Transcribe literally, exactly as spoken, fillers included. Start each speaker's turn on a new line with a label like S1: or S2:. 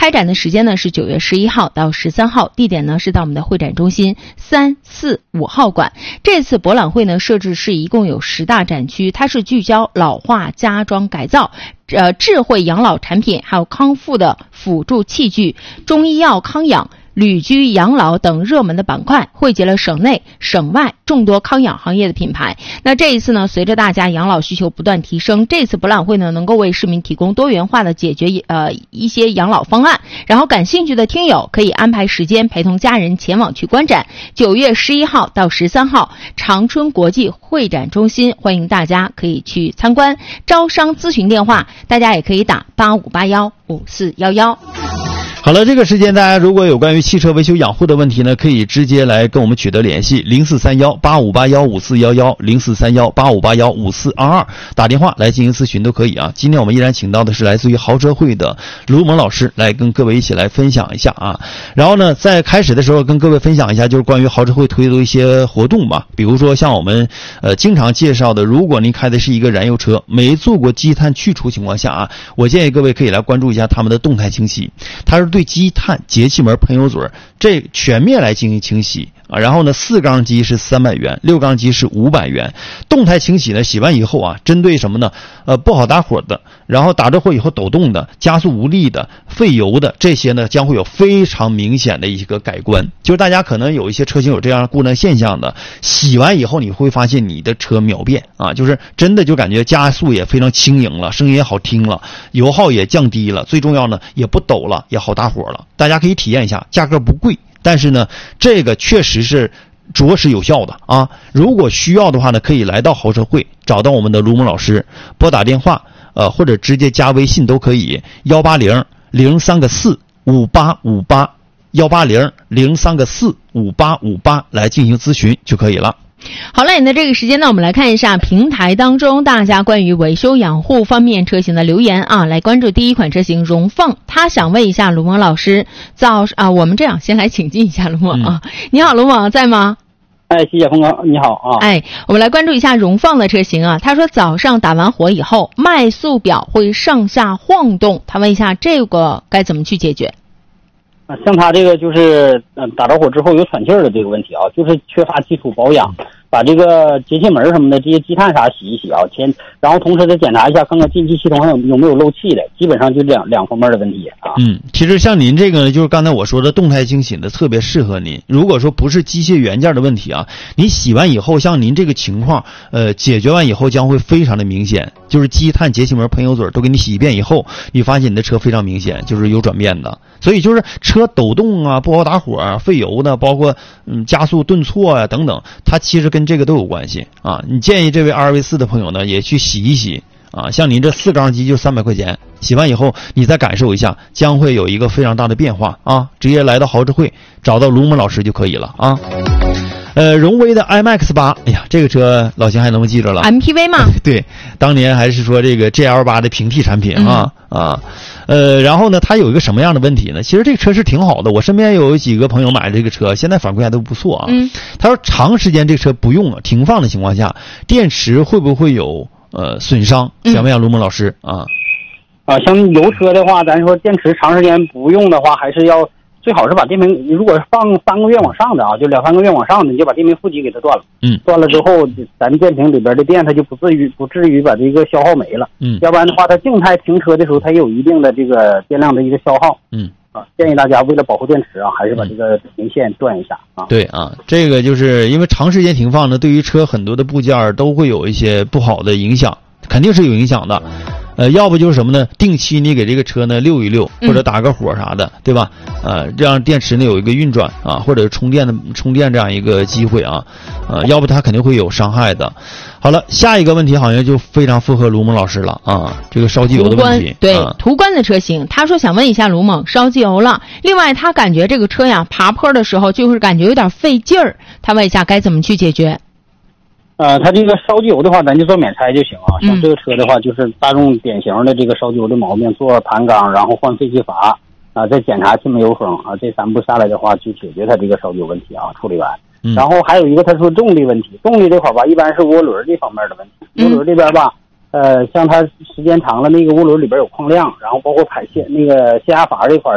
S1: 开展的时间呢是九月十一号到十三号，地点呢是到我们的会展中心三四五号馆。这次博览会呢设置是一共有十大展区，它是聚焦老化家装改造、呃智慧养老产品，还有康复的辅助器具、中医药康养、旅居养老等热门的板块，汇集了省内省外众多康养行业的品牌。那这一次呢，随着大家养老需求不断提升，这次博览会呢能够为市民提供多元化的解决呃一些养老方案。然后感兴趣的听友可以安排时间陪同家人前往去观展。九月十一号到十三号，长春国际会展中心，欢迎大家可以去参观。招商咨询电话，大家也可以打八五八幺五四幺幺。
S2: 好了，这个时间大家如果有关于汽车维修养护的问题呢，可以直接来跟我们取得联系，零四三幺八五八幺五四幺幺，零四三幺八五八幺五四二二，打电话来进行咨询都可以啊。今天我们依然请到的是来自于豪车会的卢萌老师，来跟各位一起来分享一下啊。然后呢，在开始的时候跟各位分享一下，就是关于豪车会推的一些活动吧。比如说像我们呃经常介绍的，如果您开的是一个燃油车，没做过积碳去除情况下啊，我建议各位可以来关注一下他们的动态清洗，它是对积碳、节气门、喷油嘴这全面来进行清洗啊。然后呢，四缸机是三百元，六缸机是五百元。动态清洗呢，洗完以后啊，针对什么呢？呃，不好打火的，然后打着火以后抖动的、加速无力的、费油的，这些呢将会有非常明显的一个改观。就是大家可能有一些车型有这样故障现象的，洗完以后你会发现你的车秒变啊，就是真的就感觉加速也非常轻盈了，声音也好听了，油耗也降低了，最重要呢也不抖了，也好打火了。大家可以体验一下，价格不贵，但是呢这个确实是着实有效的啊！如果需要的话呢，可以来到豪车会找到我们的卢萌老师，拨打电话呃或者直接加微信都可以，幺八零零三个四五八五八，幺八零零三个四五八五八来进行咨询就可以了。
S1: 好嘞，那这个时间呢，我们来看一下平台当中大家关于维修养护方面车型的留言啊。来关注第一款车型荣放，他想问一下卢萌老师，早啊，我们这样先来请进一下卢萌啊。嗯、你好，卢萌在吗？
S3: 哎，谢谢峰哥，你好啊。
S1: 哎，我们来关注一下荣放的车型啊。他说早上打完火以后，迈速表会上下晃动，他问一下这个该怎么去解决？
S3: 啊，像他这个就是嗯打着火之后有喘气儿的这个问题啊，就是缺乏基础保养，把这个节气门什么的这些积碳啥洗一洗啊，先然后同时再检查一下看看进气系统上有有没有漏气的，基本上就两两方面的问题啊。
S2: 嗯，其实像您这个呢，就是刚才我说的动态清洗的特别适合您。如果说不是机械元件的问题啊，你洗完以后像您这个情况，呃，解决完以后将会非常的明显，就是积碳、节气门、喷油嘴都给你洗一遍以后，你发现你的车非常明显就是有转变的。所以就是车抖动啊，不好打火啊，费油的，包括嗯加速顿挫啊等等，它其实跟这个都有关系啊。你建议这位 二 V 四的朋友呢也去洗一洗啊，像您这四缸机就三百块钱，洗完以后你再感受一下，将会有一个非常大的变化啊。直接来到豪车会找到卢萌老师就可以了啊。呃，荣威的 I M A X 八，哎呀，这个车老秦还能不能记着了
S1: ？M P V 嘛，
S2: 对，当年还是说这个 G L 八的平替产品啊、嗯、啊，呃，然后呢，它有一个什么样的问题呢？其实这个车是挺好的，我身边有几个朋友买这个车，现在反馈还都不错啊。嗯，他说长时间这个车不用了，停放的情况下，电池会不会有呃损伤？想问一下卢萌老师啊。
S3: 啊，像油车的话，咱说电池长时间不用的话，还是要。最好是把电瓶，如果放三个月往上的啊，就两三个月往上的，你就把电瓶负极给它断了。嗯，断了之后，咱电瓶里边的电它就不至于不至于把这个消耗没了。嗯，要不然的话，它静态停车的时候，它也有一定的这个电量的一个消耗。嗯，啊，建议大家为了保护电池啊，还是把这个零线断一下啊。
S2: 对啊，这个就是因为长时间停放呢，对于车很多的部件都会有一些不好的影响，肯定是有影响的。呃，要不就是什么呢？定期你给这个车呢溜一溜，或者打个火啥的，嗯、对吧？呃，这样电池呢有一个运转啊，或者充电的充电这样一个机会啊，呃，要不它肯定会有伤害的。好了，下一个问题好像就非常符合卢萌老师了啊，这个烧机油的问题。
S1: 对，
S2: 啊、
S1: 途观的车型，他说想问一下卢萌，烧机油了。另外，他感觉这个车呀爬坡的时候就是感觉有点费劲儿，他问一下该怎么去解决。
S3: 呃，它这个烧机油的话，咱就做免拆就行啊。像这个车的话，就是大众典型的这个烧机油的毛病，做盘缸，然后换废气阀啊，再检查气门油封啊，这三步下来的话，就解决它这个烧机油问题啊，处理完。嗯、然后还有一个，他说动力问题，动力这块吧，一般是涡轮这方面的问题。涡轮这边吧，呃，像它时间长了，那个涡轮里边有矿量，然后包括排泄那个泄压阀这块